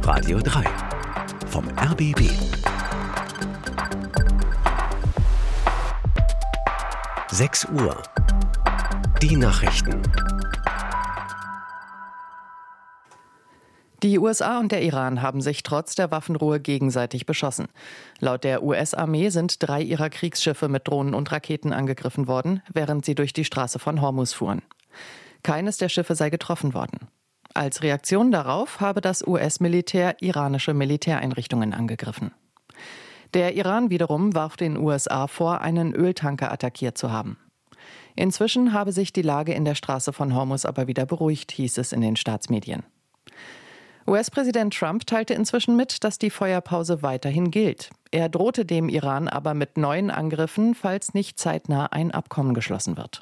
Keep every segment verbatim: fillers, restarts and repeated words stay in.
Radio drei vom R B B. sechs Uhr. Die Nachrichten. Die U S A und der Iran haben sich trotz der Waffenruhe gegenseitig beschossen. Laut der U S-Armee sind drei ihrer Kriegsschiffe mit Drohnen und Raketen angegriffen worden, während sie durch die Straße von Hormuz fuhren. Keines der Schiffe sei getroffen worden. Als Reaktion darauf habe das U S-Militär iranische Militäreinrichtungen angegriffen. Der Iran wiederum warf den U S A vor, einen Öltanker attackiert zu haben. Inzwischen habe sich die Lage in der Straße von Hormuz aber wieder beruhigt, hieß es in den Staatsmedien. U S-Präsident Trump teilte inzwischen mit, dass die Feuerpause weiterhin gilt. Er drohte dem Iran aber mit neuen Angriffen, falls nicht zeitnah ein Abkommen geschlossen wird.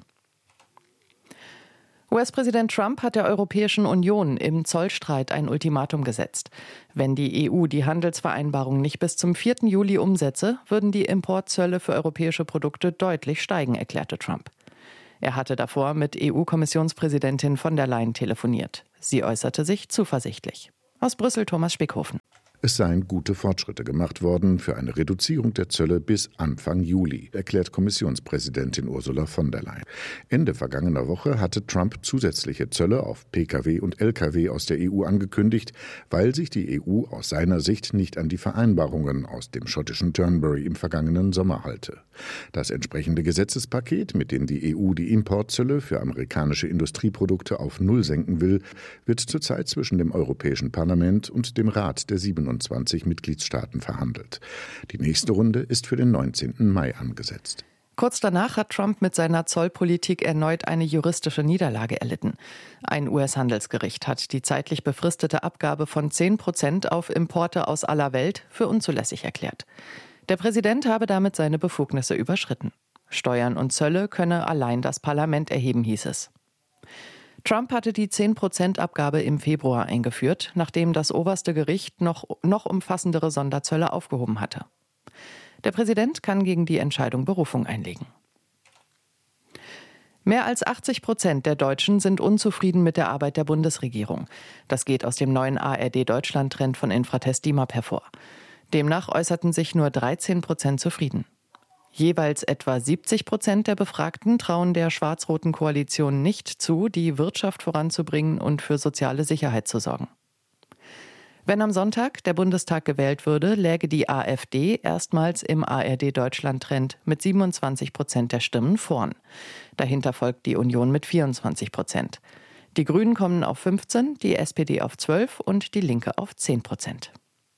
U S-Präsident Trump hat der Europäischen Union im Zollstreit ein Ultimatum gesetzt. Wenn die E U die Handelsvereinbarung nicht bis zum vierten Juli umsetze, würden die Importzölle für europäische Produkte deutlich steigen, erklärte Trump. Er hatte davor mit E U-Kommissionspräsidentin von der Leyen telefoniert. Sie äußerte sich zuversichtlich. Aus Brüssel Thomas Spickhofen. Es seien gute Fortschritte gemacht worden für eine Reduzierung der Zölle bis Anfang Juli, erklärt Kommissionspräsidentin Ursula von der Leyen. Ende vergangener Woche hatte Trump zusätzliche Zölle auf Pkw und Lkw aus der E U angekündigt, weil sich die E U aus seiner Sicht nicht an die Vereinbarungen aus dem schottischen Turnberry im vergangenen Sommer halte. Das entsprechende Gesetzespaket, mit dem die E U die Importzölle für amerikanische Industrieprodukte auf Null senken will, wird zurzeit zwischen dem Europäischen Parlament und dem Rat der siebenundzwanzig Mitgliedstaaten verhandelt. Die nächste Runde ist für den neunzehnten Mai angesetzt. Kurz danach hat Trump mit seiner Zollpolitik erneut eine juristische Niederlage erlitten. Ein U S-Handelsgericht hat die zeitlich befristete Abgabe von zehn Prozent auf Importe aus aller Welt für unzulässig erklärt. Der Präsident habe damit seine Befugnisse überschritten. Steuern und Zölle könne allein das Parlament erheben, hieß es. Trump hatte die zehn Prozent Abgabe im Februar eingeführt, nachdem das oberste Gericht noch, noch umfassendere Sonderzölle aufgehoben hatte. Der Präsident kann gegen die Entscheidung Berufung einlegen. Mehr als achtzig Prozent der Deutschen sind unzufrieden mit der Arbeit der Bundesregierung. Das geht aus dem neuen A R D-Deutschland-Trend von Infratest DIMAP hervor. Demnach äußerten sich nur dreizehn Prozent zufrieden. Jeweils etwa siebzig Prozent der Befragten trauen der schwarz-roten Koalition nicht zu, die Wirtschaft voranzubringen und für soziale Sicherheit zu sorgen. Wenn am Sonntag der Bundestag gewählt würde, läge die AfD erstmals im A R D-Deutschland-Trend mit siebenundzwanzig Prozent der Stimmen vorn. Dahinter folgt die Union mit vierundzwanzig Prozent. Die Grünen kommen auf fünfzehn, die S P D auf zwölf und die Linke auf zehn Prozent.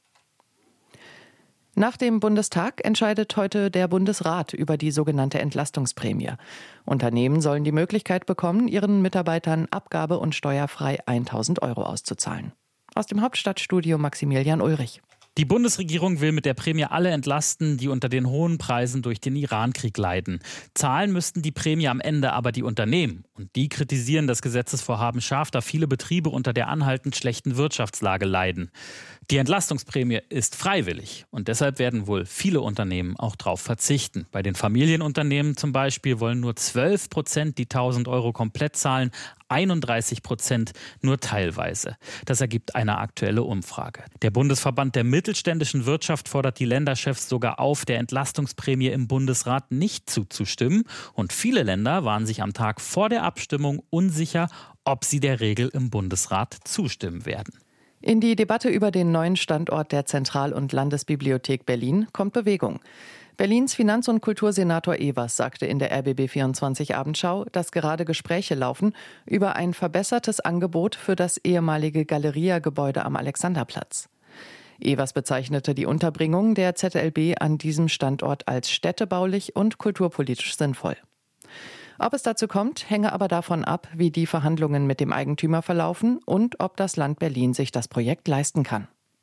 Nach dem Bundestag entscheidet heute der Bundesrat über die sogenannte Entlastungsprämie. Unternehmen sollen die Möglichkeit bekommen, ihren Mitarbeitern abgabe- und steuerfrei tausend Euro auszuzahlen. Aus dem Hauptstadtstudio Maximilian Ulrich. Die Bundesregierung will mit der Prämie alle entlasten, die unter den hohen Preisen durch den Irankrieg leiden. Zahlen müssten die Prämie am Ende aber die Unternehmen. Und die kritisieren das Gesetzesvorhaben scharf, da viele Betriebe unter der anhaltend schlechten Wirtschaftslage leiden. Die Entlastungsprämie ist freiwillig und deshalb werden wohl viele Unternehmen auch darauf verzichten. Bei den Familienunternehmen zum Beispiel wollen nur zwölf Prozent die tausend Euro komplett zahlen, einunddreißig Prozent nur teilweise. Das ergibt eine aktuelle Umfrage. Der Bundesverband der mittelständischen Wirtschaft fordert die Länderchefs sogar auf, der Entlastungsprämie im Bundesrat nicht zuzustimmen. Und viele Länder waren sich am Tag vor der Abstimmung unsicher, ob sie der Regel im Bundesrat zustimmen werden. In die Debatte über den neuen Standort der Zentral- und Landesbibliothek Berlin kommt Bewegung. Berlins Finanz- und Kultursenator Evers sagte in der R B B vierundzwanzig Abendschau, dass gerade Gespräche laufen über ein verbessertes Angebot für das ehemalige Galeria-Gebäude am Alexanderplatz. Evers bezeichnete die Unterbringung der Z L B an diesem Standort als städtebaulich und kulturpolitisch sinnvoll. Ob es dazu kommt, hänge aber davon ab, wie die Verhandlungen mit dem Eigentümer verlaufen und ob das Land Berlin sich das Projekt leisten kann.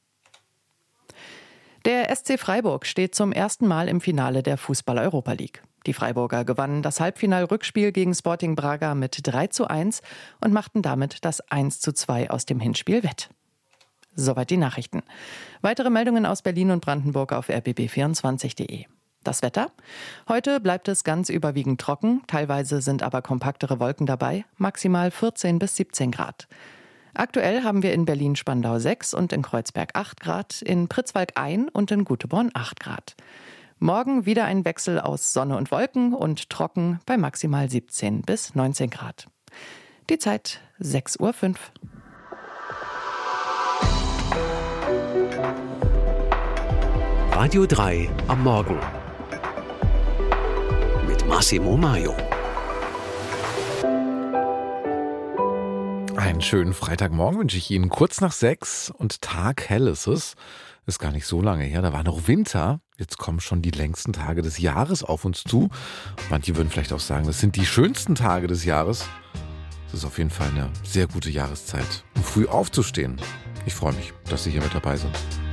Der S C Freiburg steht zum ersten Mal im Finale der Fußball-Europa League. Die Freiburger gewannen das Halbfinal-Rückspiel gegen Sporting Braga mit drei zu eins und machten damit das eins zu zwei aus dem Hinspiel wett. Soweit die Nachrichten. Weitere Meldungen aus Berlin und Brandenburg auf r b b vierundzwanzig punkt d e. Das Wetter? Heute bleibt es ganz überwiegend trocken, teilweise sind aber kompaktere Wolken dabei, maximal vierzehn bis siebzehn Grad. Aktuell haben wir in Berlin-Spandau sechs und in Kreuzberg acht Grad, in Pritzwalk ein und in Guteborn acht Grad. Morgen wieder ein Wechsel aus Sonne und Wolken und trocken bei maximal siebzehn bis neunzehn Grad. Die Zeit sechs Uhr fünf. Radio drei am Morgen mit Massimo Maio. Einen schönen Freitagmorgen wünsche ich Ihnen. Kurz nach sechs und taghell ist es. Ist gar nicht so lange her, da war noch Winter. Jetzt kommen schon die längsten Tage des Jahres auf uns zu. Manche würden vielleicht auch sagen, das sind die schönsten Tage des Jahres. Es ist auf jeden Fall eine sehr gute Jahreszeit, um früh aufzustehen. Ich freue mich, dass Sie hier mit dabei sind.